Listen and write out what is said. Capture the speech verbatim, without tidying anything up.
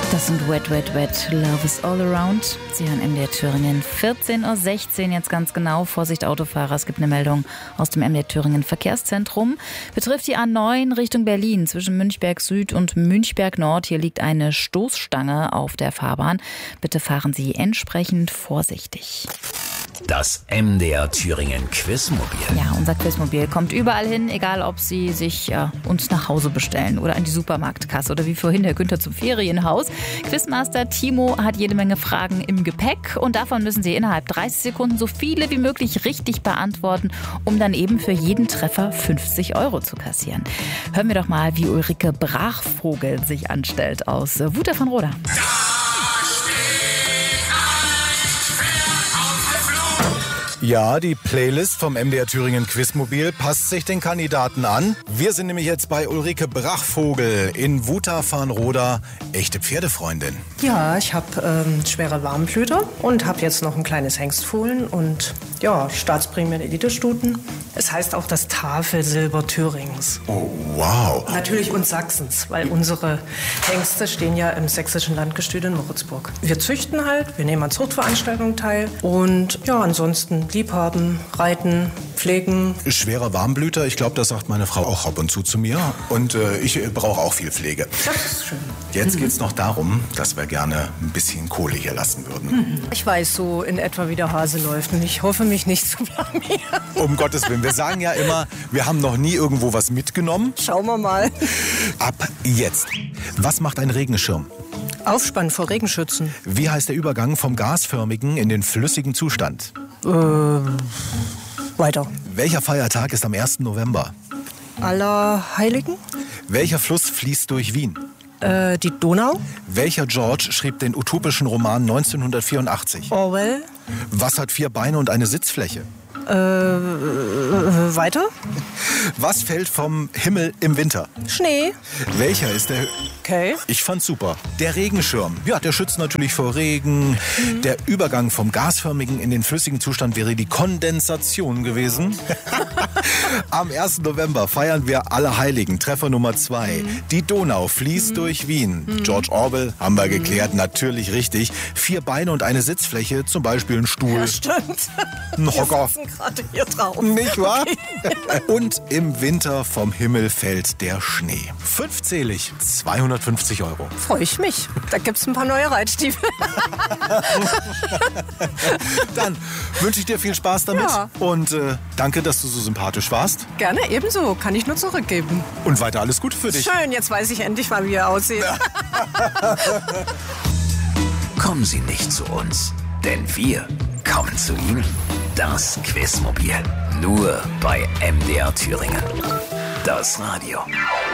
Das sind Wet, Wet, Wet, Love is all around. Sie hören M D R Thüringen, vierzehn Uhr sechzehn, jetzt ganz genau. Vorsicht Autofahrer, es gibt eine Meldung aus dem M D R Thüringen Verkehrszentrum. Betrifft die A neun Richtung Berlin zwischen Münchberg Süd und Münchberg Nord. Hier liegt eine Stoßstange auf der Fahrbahn. Bitte fahren Sie entsprechend vorsichtig. Das M D R Thüringen Quizmobil. Ja, unser Quizmobil kommt überall hin, egal ob Sie sich äh, uns nach Hause bestellen oder an die Supermarktkasse oder wie vorhin der Günther zum Ferienhaus. Quizmaster Timo hat jede Menge Fragen im Gepäck und davon müssen Sie innerhalb dreißig Sekunden so viele wie möglich richtig beantworten, um dann eben für jeden Treffer fünfzig Euro zu kassieren. Hören wir doch mal, wie Ulrike Brachvogel sich anstellt aus äh, Wuther von Roda. Ja, die Playlist vom M D R Thüringen Quizmobil passt sich den Kandidaten an. Wir sind nämlich jetzt bei Ulrike Brachvogel in Wuther von Roda. Echte Pferdefreundin. Ja, ich habe ähm, schwere Warmblüter und habe jetzt noch ein kleines Hengstfohlen und ja, Staatsprämien Elite-Stuten. Es heißt auch das Tafelsilber Thürings. Oh, wow. Natürlich und Sachsens, weil unsere Hengste stehen ja im sächsischen Landgestüt in Moritzburg. Wir züchten halt, wir nehmen an Zuchtveranstaltungen teil und ja, ansonsten liebhaben, reiten, pflegen. Schwerer Warmblüter, ich glaube, das sagt meine Frau auch ab und zu zu mir. Und äh, ich brauche auch viel Pflege. Das ist schön. Jetzt mhm. geht es noch darum, dass wir gerne ein bisschen Kohle hier lassen würden. Mhm. Ich weiß so in etwa, wie der Hase läuft und ich hoffe, mich nicht zu blamieren. Um Gottes Willen, wir sagen ja immer, wir haben noch nie irgendwo was mitgenommen. Schauen wir mal. Ab jetzt. Was macht ein Regenschirm? Aufspannen vor Regenschützen. Wie heißt der Übergang vom gasförmigen in den flüssigen Zustand? Äh, weiter. Welcher Feiertag ist am ersten November? Allerheiligen. Welcher Fluss fließt durch Wien? Äh, die Donau. Welcher George schrieb den utopischen Roman neunzehnhundertvierundachtzig? Orwell. Was hat vier Beine und eine Sitzfläche? Äh, äh, weiter? Was fällt vom Himmel im Winter? Schnee. Welcher ist der... Okay. Ich fand's super. Der Regenschirm. Ja, der schützt natürlich vor Regen. Mhm. Der Übergang vom gasförmigen in den flüssigen Zustand wäre die Kondensation gewesen. Am ersten November feiern wir Allerheiligen. Treffer Nummer zwei. Mhm. Die Donau fließt mhm. durch Wien. Mhm. George Orwell, haben wir geklärt, natürlich richtig. Vier Beine und eine Sitzfläche, zum Beispiel ein Stuhl. Ja, stimmt. Ein Hocker. Wir sitzen gerade hier drauf. Nicht wahr? Okay. Und im Winter vom Himmel fällt der Schnee. Fünfzählig, zweihundertfünfzig Euro. Freue ich mich. Da gibt's ein paar neue Reitstiefel. Dann wünsche ich dir viel Spaß damit. Ja. Und äh, danke, dass du so sympathisch warst. Gerne, ebenso. Kann ich nur zurückgeben. Und weiter alles Gute für dich. Schön, jetzt weiß ich endlich mal, wie ihr aussieht. Kommen Sie nicht zu uns, denn wir kommen zu Ihnen. Das Quizmobil. Nur bei M D R Thüringen. Das Radio.